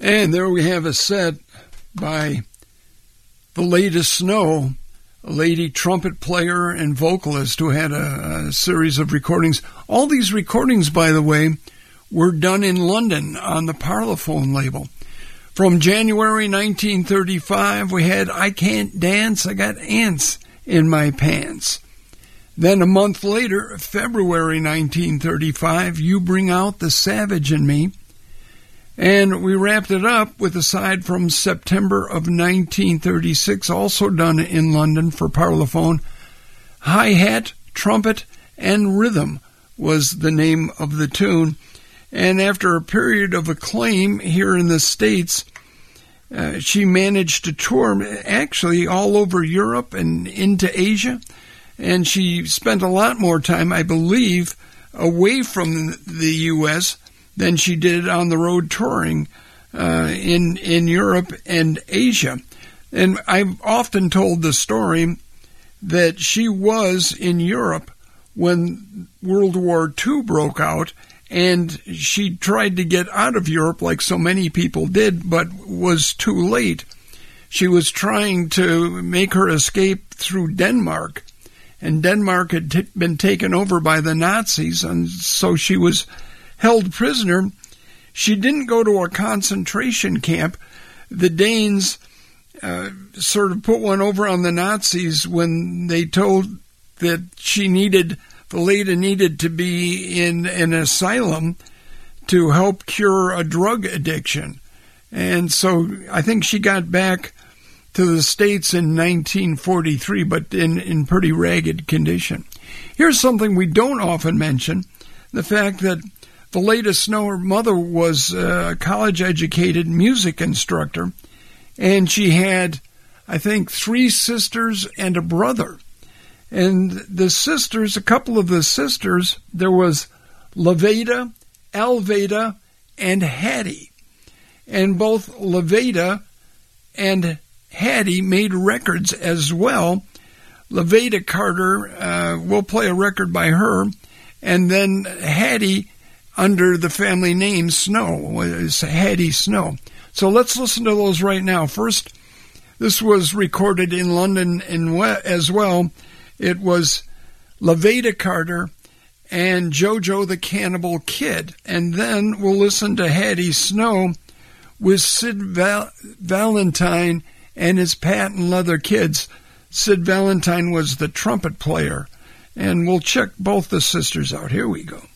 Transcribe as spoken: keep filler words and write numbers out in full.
And there we have a set by The Latest Snow, a lady trumpet player and vocalist who had a, a series of recordings. All these recordings, by the way, were done in London on the Parlophone label. From January nineteen thirty-five, we had I Can't Dance, I Got Ants in My Pants. Then a month later, February nineteen thirty-five, You Bring Out the Savage in Me. And we wrapped it up with a side from September of nineteen thirty-six, also done in London for Parlophone. Hi-Hat, Trumpet, and Rhythm was the name of the tune. And after a period of acclaim here in the States, uh, she managed to tour actually all over Europe and into Asia. And she spent a lot more time, I believe, away from the U S than she did on the road touring uh, in in Europe and Asia. And I've often told the story that she was in Europe when World War Two broke out, and she tried to get out of Europe like so many people did, but was too late. She was trying to make her escape through Denmark, and Denmark had t- been taken over by the Nazis, and so she was held prisoner. She didn't go to a concentration camp. The Danes uh, sort of put one over on the Nazis when they told that she needed, the lady needed to be in an asylum to help cure a drug addiction. And so I think she got back to the States in nineteen forty-three, but in, in pretty ragged condition. Here's something we don't often mention, the fact that The Latest Snow, her mother was a college-educated music instructor, and she had, I think, three sisters and a brother. And the sisters, a couple of the sisters, there was Levada, Alveda, and Hattie. And both Levada and Hattie made records as well. Levada Carter, uh, we'll play a record by her, and then Hattie, under the family name Snow, was Hattie Snow. So let's listen to those right now. First, this was recorded in London in we- as well. It was Levada Carter and JoJo the Cannibal Kid. And then we'll listen to Hattie Snow with Sid Val- Valentine and his Patent Leather Kids. Sid Valentine was the trumpet player. And we'll check both the sisters out. Here we go.